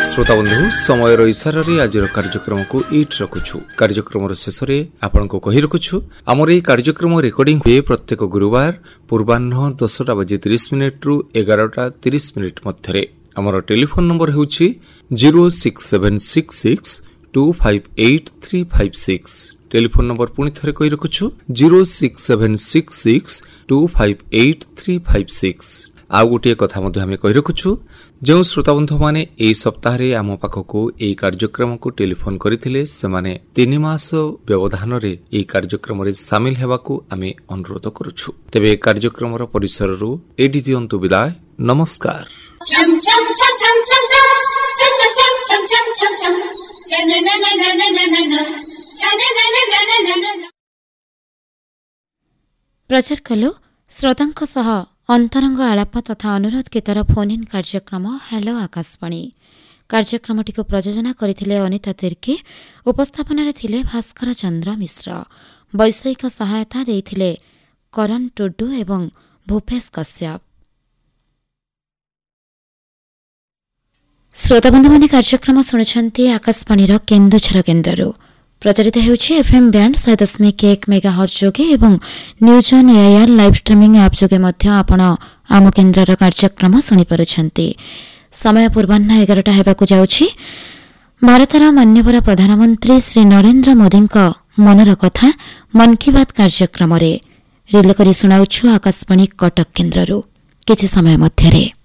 श्रोता बंधु समय इशारा आज कार्यक्रम को इट रखुछु। कार्यक्रम शेष में आपण को कही रखुछु आमर ये कार्यक्रम रेकर्डिंग हुए प्रत्येक गुरुवार पूर्वाह्न 10:30 रु 11:30 मध्य। आमर टेलीफोन नंबर होउछि 06766258356। टेलीफोन नंबर पुणी थरे कही रखुछु 06766258356। आउ गोटे कथा मध्य आम कही रखुछु जो श्रोता बंधु माने एई सप्ताह रे आम पाखको एई कार्यक्रम को टेलीफोन करथिले सेमाने 3 मास व्यवधान रे एई कार्यक्रम रे शामिल हेबाकू आमे अनुरोध करूछु। तेबे कार्यक्रम रो परिसर रु एडी दियंतु विदाय। नमस्कार। चम चम चम चम चम चम चम चम चम चम चम चम प्रचार कलो श्रोतांक सह अंतरंग आलाप तथा अनुरोध गीतर फोन इन कार्यक्रम हेलो आकाशवाणी। कार्यक्रमटी को प्रयोजना करथिले अनिता तिर्की। उपस्थापन थिले भास्कर चंद्र मिश्र। वैषयिक सहायता देथिले करण टुडू एवं भूपेश कश्यप। श्रोताबंधु माने कार्यक्रम शुणुछंती आकाशवाणी केन्दुझर केन्द्रରୁ प्रचारित हेउछि एफएम बैंड 100.1 मेगाहर्ट्ज जोगे एवं news on AIR live streaming app जोगे मध्य आपण आम केन्द्रर कार्यक्रम सुनि पारुछंती। समय पूर्वाह्न 11टा हेबाकू जाउछि। भारतर माननीय प्रधानमंत्री श्री नरेंद्र मोदी मनर कथा मन की बात कार्यक्रम रे रिले करी सुनाउछु आकाशवाणी कटक केन्द्रରୁ किछि समय मध्यरे।